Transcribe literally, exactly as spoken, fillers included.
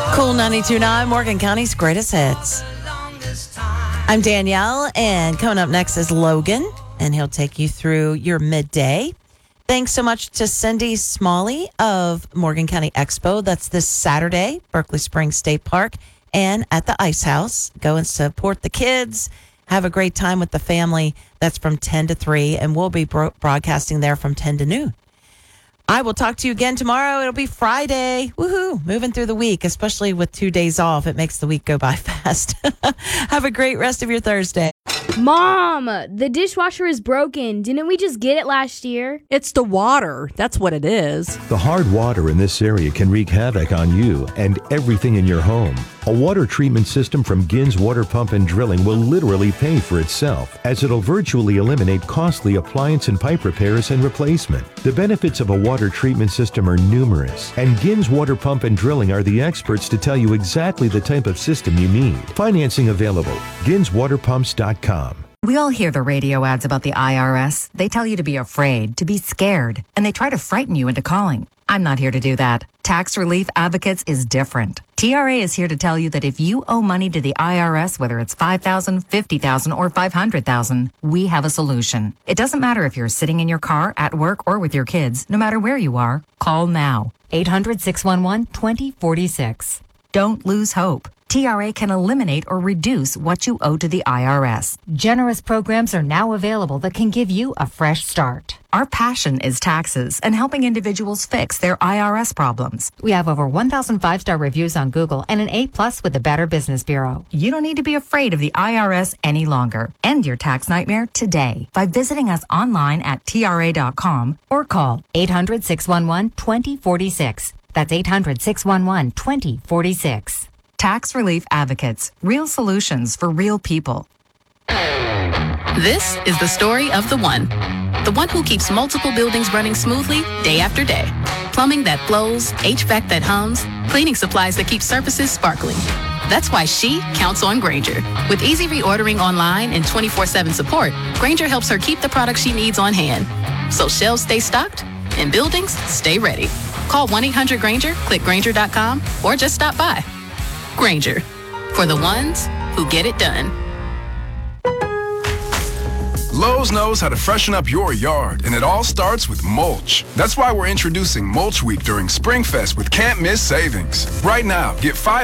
Cool ninety-two point nine, Morgan County's greatest hits. I'm Danielle, and coming up next is Logan, and he'll take you through your midday. Thanks so much to Cindy Smalley of Morgan County Expo. That's this Saturday, Berkeley Springs State Park, and at the Ice House. Go and support the kids. Have a great time with the family. That's from ten to three, and we'll be bro- broadcasting there from ten to noon. I will talk to you again tomorrow. It'll be Friday. Woohoo. Moving through the week, especially with two days off. It makes the week go by fast. Have a great rest of your Thursday. Mom, the dishwasher is broken. Didn't we just get it last year? It's the water. That's what it is. The hard water in this area can wreak havoc on you and everything in your home. A water treatment system from Gins Water Pump and Drilling will literally pay for itself, as it'll virtually eliminate costly appliance and pipe repairs and replacement. The benefits of a water treatment system are numerous, and Gins Water Pump and Drilling are the experts to tell you exactly the type of system you need. Financing available. gins water pumps dot com. We all hear the radio ads about the I R S. They tell you to be afraid, to be scared, and they try to frighten you into calling. I'm not here to do that. Tax Relief Advocates is different. T R A is here to tell you that if you owe money to the I R S, whether it's five thousand dollars, fifty thousand dollars, or five hundred thousand dollars, we have a solution. It doesn't matter if you're sitting in your car, at work, or with your kids. No matter where you are, call now. eight hundred, six one one, two zero four six. Don't lose hope. T R A can eliminate or reduce what you owe to the I R S. Generous programs are now available that can give you a fresh start. Our passion is taxes and helping individuals fix their I R S problems. We have over one thousand five-star reviews on Google and an A plus with the Better Business Bureau. You don't need to be afraid of the I R S any longer. End your tax nightmare today by visiting us online at T R A dot com or call eight hundred, six one one, two zero four six. That's eight hundred, six one one, two zero four six. Tax Relief Advocates. Real solutions for real people. This is the story of the one. The one who keeps multiple buildings running smoothly day after day. Plumbing that flows, H V A C that hums, cleaning supplies that keep surfaces sparkling. That's why she counts on Grainger. With easy reordering online and twenty-four seven support, Grainger helps her keep the products she needs on hand. So shelves stay stocked and buildings stay ready. Call one eight hundred Grainger, click Grainger dot com, or just stop by. Grainger, for the ones who get it done. Lowe's knows how to freshen up your yard, and it all starts with mulch. That's why we're introducing Mulch Week during SpringFest with can't-miss savings. Right now, get five